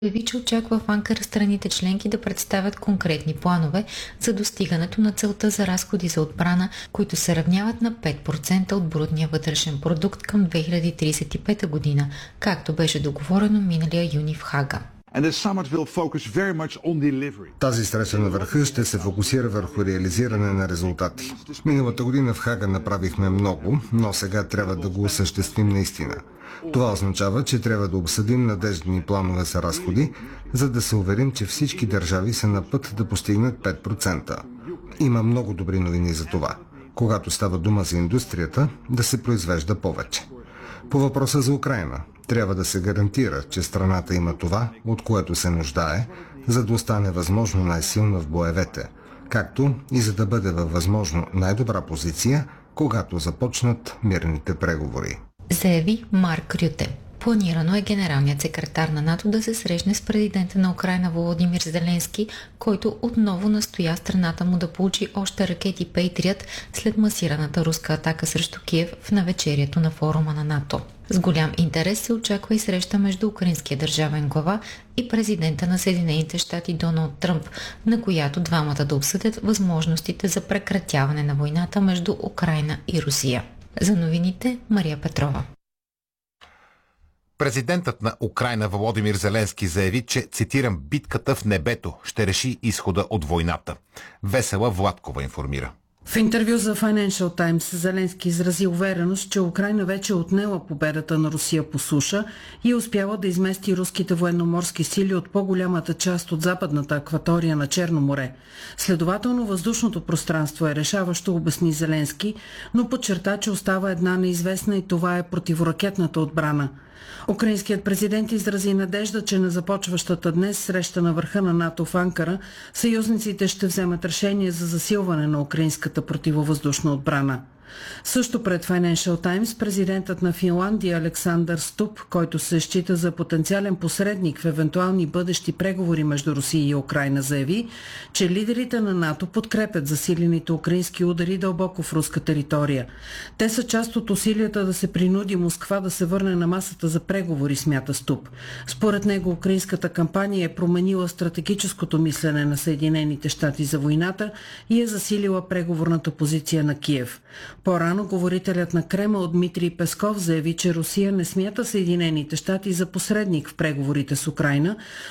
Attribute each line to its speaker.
Speaker 1: Заяви, че очаква в Анкара страните членки да представят конкретни планове за достигането на целта за разходи за отбрана, които се равняват на 5% от брутния вътрешен продукт към 2035 година, както беше договорено миналия юни в Хага.
Speaker 2: Тази среща на върха ще се фокусира върху реализиране на резултати. Миналата година в Хага направихме много, но сега трябва да го осъществим наистина. Това означава, че трябва да обсъдим надеждни планове за разходи, за да се уверим, че всички държави са на път да постигнат 5%. Има много добри новини за това. Когато става дума за индустрията, да се произвежда повече. По въпроса за Украйна, трябва да се гарантира, че страната има това, от което се нуждае, за да остане възможно най-силна в боевете, както и за да бъде във възможно най-добра позиция, когато започнат мирните преговори.
Speaker 1: Заяви Марк Рюте. Планирано е генералният секретар на НАТО да се срещне с президента на Украйна Володимир Зеленски, който отново настоя страната му да получи още ракети Пейтрият след масираната руска атака срещу Киев в навечерието на форума на НАТО. С голям интерес се очаква и среща между украинския държавен глава и президента на Съединените щати Доналд Тръмп, на която двамата да обсъдят възможностите за прекратяване на войната между Украйна и Русия. За новините Мария Петрова.
Speaker 3: Президентът на Украйна Володимир Зеленски заяви, че, цитирам, битката в небето ще реши изхода от войната. Весела Владкова информира.
Speaker 4: В интервю за Financial Times Зеленски изрази увереност, че Украйна вече отнела победата на Русия по суша и успяла да измести руските военноморски сили от по-голямата част от западната акватория на Черно море. Следователно въздушното пространство е решаващо, обясни Зеленски, но подчерта, че остава една неизвестна и това е противоракетната отбрана. Украинският президент изрази надежда, че на започващата днес среща на върха на НАТО в Анкара съюзниците ще вземат решение за засилване на украинската противовъздушна отбрана. Също пред Financial Times президентът на Финландия Александър Ступ, който се счита за потенциален посредник в евентуални бъдещи преговори между Русия и Украйна, заяви, че лидерите на НАТО подкрепят засилените украински удари дълбоко в руска територия. Те са част от усилията да се принуди Москва да се върне на масата за преговори, смята Ступ. Според него украинската кампания е променила стратегическото мислене на Съединените щати за войната и е засилила преговорната позиция на Киев. По-рано говорителят на Кремъл Дмитрий Песков заяви, че Русия не смята Съединените щати за посредник в преговорите с Украйна,